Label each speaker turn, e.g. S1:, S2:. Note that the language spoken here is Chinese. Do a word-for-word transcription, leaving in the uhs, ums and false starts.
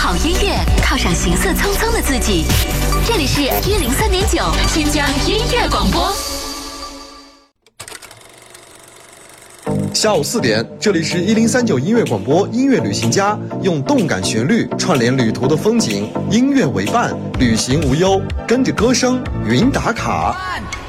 S1: 好音乐靠上行色匆匆的自己。这里是一零三点九新疆音乐广播。
S2: 下午四点，这里是一零三九音乐广播，音乐旅行家用动感旋律串联旅途的风景，音乐为伴，旅行无忧，跟着歌声云打卡。